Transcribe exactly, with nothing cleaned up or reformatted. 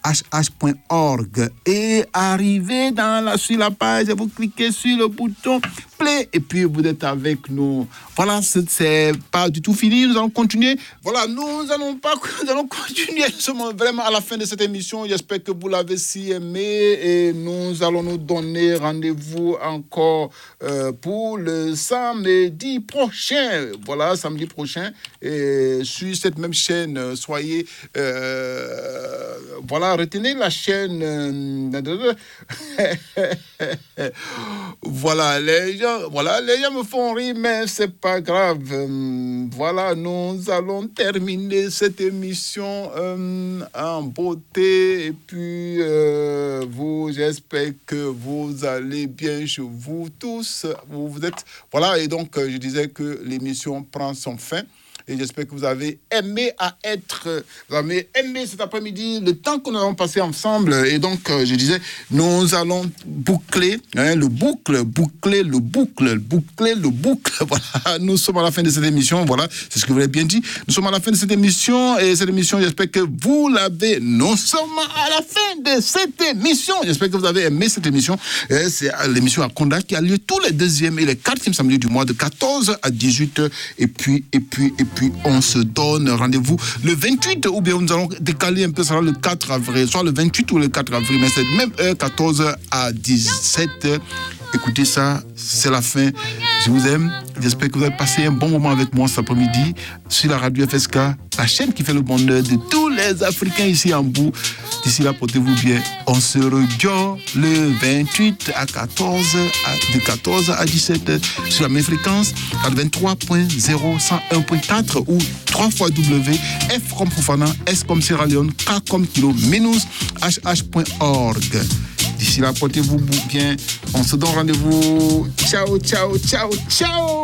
h h point org. Et arrivez dans la, sur la page, vous cliquez sur le bouton play et puis vous êtes avec nous. Voilà, c'est, c'est pas du tout fini. Nous allons continuer. Voilà, nous allons pas, nous allons continuer. Nous sommes vraiment à la fin de cette émission. J'espère que vous l'avez si aimé et nous allons nous donner rendez-vous encore euh, pour le samedi prochain. Voilà, samedi prochain et sur cette même chaîne. Soyez, euh, voilà, retenez la chaîne. Euh, voilà, les gens. Voilà, les gens me font rire, mais c'est pas grave. Euh, voilà, nous allons terminer cette émission euh, en beauté. Et puis, euh, vous, j'espère que vous allez bien chez vous tous. Vous, vous êtes, voilà, et donc, euh, je disais que l'émission prend son fin. Et j'espère que vous avez aimé à être, vous avez aimé cet après-midi, le temps que nous avons passé ensemble. Et donc, euh, je disais, nous allons boucler, hein, le boucle, boucler, le boucle, boucler, le boucle. Voilà, nous sommes à la fin de cette émission. Voilà, c'est ce que vous avez bien dit. Nous sommes à la fin de cette émission. Et cette émission, j'espère que vous l'avez. Nous sommes à la fin de cette émission. J'espère que vous avez aimé cette émission. Et c'est l'émission Akonda qui a lieu tous les deuxièmes et les quatrièmes samedis du mois de quatorze à dix-huit heures. Et puis, et puis, et puis, puis on se donne rendez-vous le vingt-huit ou bien nous allons décaler un peu, ça sera le quatre avril, soit le vingt-huit ou le quatre avril, mais c'est même heure, quatorze à dix-sept heures. Écoutez ça, c'est la fin. Je vous aime. J'espère que vous avez passé un bon moment avec moi cet après-midi sur la radio F S K, la chaîne qui fait le bonheur de tous les Africains ici en bout. D'ici là, portez-vous bien. On se rejoint le vingt-huit à quatorze, à, de quatorze à dix-sept heures sur la même fréquence, à vingt-trois point zéro, cent un point quatre ou trois fois W, F comme Fofana, S comme Sierra Leone, K comme Kilo, minus H H point org. D'ici là, portez-vous bien. On se donne rendez-vous. Ciao, ciao, ciao, ciao.